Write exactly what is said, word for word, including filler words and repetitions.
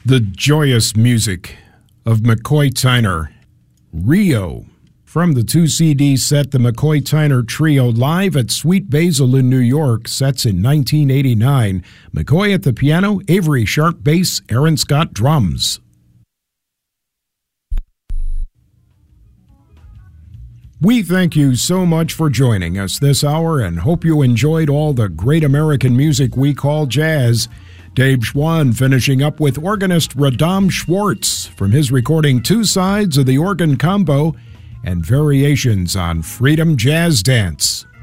The joyous music of McCoy Tyner, Rio, from the two C D set The McCoy Tyner Trio live at Sweet Basil in New York, sets in nineteen eighty-nine. McCoy at the piano, Avery Sharp bass, Aaron Scott drums. We thank you so much for joining us this hour and hope you enjoyed all the great American music we call jazz. Dave Schwann finishing up with organist Radam Schwartz from his recording Two Sides of the Organ Combo and Variations on Freedom Jazz Dance.